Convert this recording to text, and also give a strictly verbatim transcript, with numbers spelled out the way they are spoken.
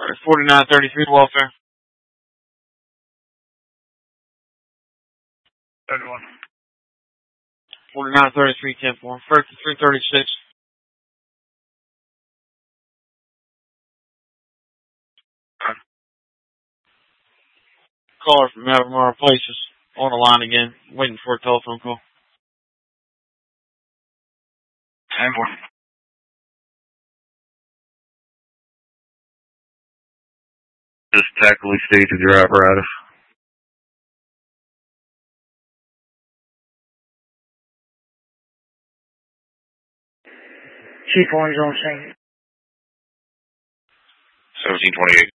forty-nine thirty-three welfare. thirty-one. forty-nine thirty-three ten four. First to three thirty-six. Caller from Albemarle Places on the line again, waiting for a telephone call. ten four. Just tactically stage with your apparatus. Chief Orange on scene. seventeen twenty-eight.